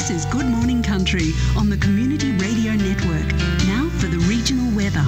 This is Good Morning Country on the Community Radio Network. Now for the regional weather.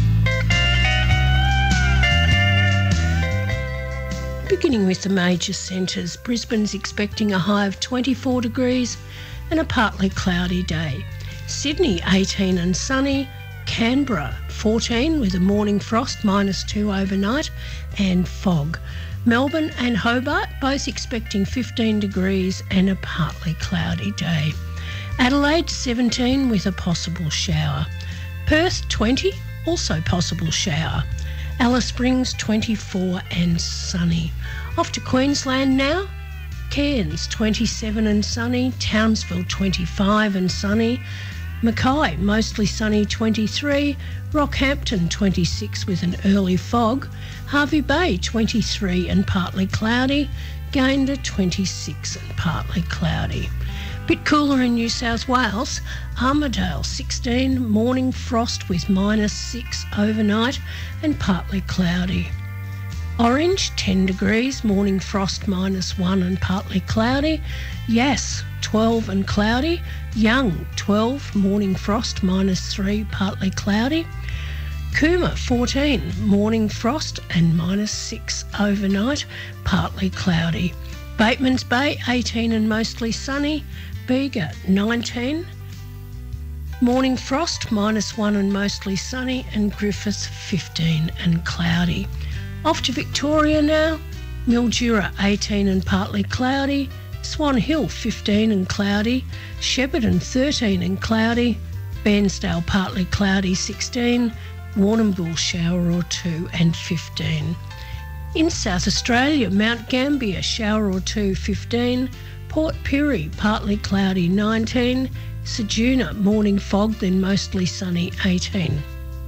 Beginning with the major centres, Brisbane's expecting a high of 24 degrees and a partly cloudy day. Sydney 18 and sunny, Canberra 14 with a morning frost, -2 overnight and fog. Melbourne and Hobart both expecting 15 degrees and a partly cloudy day. Adelaide 17 with a possible shower. Perth 20, also possible shower. Alice Springs 24 and sunny. Off to Queensland now. Cairns 27 and sunny. Townsville 25 and sunny. Mackay mostly sunny 23. Rockhampton 26 with an early fog. Hervey Bay 23 and partly cloudy. Gayndah 26 and partly cloudy. Bit cooler in New South Wales. Armidale 16, morning frost with -6 overnight and partly cloudy. Orange 10 degrees, morning frost -1 and partly cloudy. Yass 12 and cloudy. Young 12, morning frost -3, partly cloudy. Cooma 14, morning frost and -6 overnight, partly cloudy. Batemans Bay 18 and mostly sunny. Bega 19, morning frost -1 and mostly sunny, and Griffith 15 and cloudy. Off to Victoria now. Mildura 18 and partly cloudy. Swan Hill 15 and cloudy. Shepparton 13 and cloudy. Bairnsdale partly cloudy 16. Warrnambool shower or two and 15. In South Australia, Mount Gambier shower or two 15. Port Pirie partly cloudy 19. Ceduna morning fog then mostly sunny 18.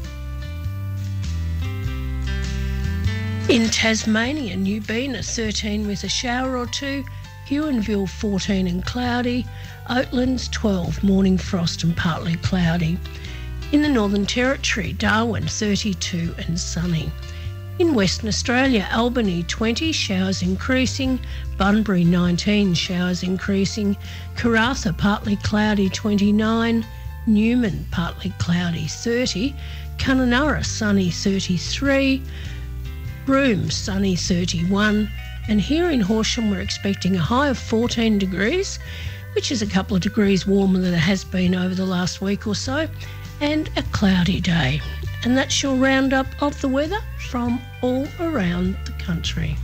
In Tasmania, New Bena 13 with a shower or two. Huonville 14 and cloudy. Oatlands 12, morning frost and partly cloudy. In the Northern Territory, Darwin 32 and sunny. In Western Australia, Albany 20, showers increasing. Bunbury 19, showers increasing. Karratha partly cloudy 29. Newman partly cloudy 30. Kununurra sunny 33. Broome sunny 31. And here in Horsham we're expecting a high of 14 degrees, which is a couple of degrees warmer than it has been over the last week or so, and a cloudy day. And that's your roundup of the weather from all around the country.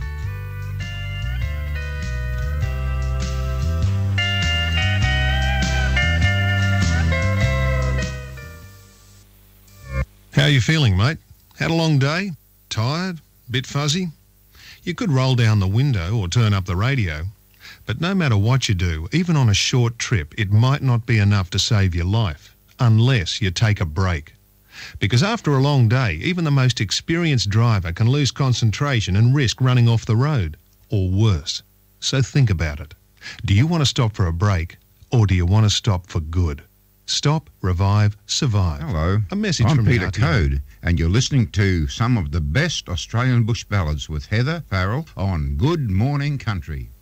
How are you feeling, mate? Had a long day? Tired? Bit fuzzy? You could roll down the window or turn up the radio. But no matter what you do, even on a short trip, it might not be enough to save your life, unless you take a break. Because after a long day, even the most experienced driver can lose concentration and risk running off the road, or worse. So think about it. Do you want to stop for a break, or do you want to stop for good? Stop, revive, survive. Hello, a message I'm from Peter RTO. Code, and you're listening to some of the best Australian bush ballads with Heather Farrell on Good Morning Country.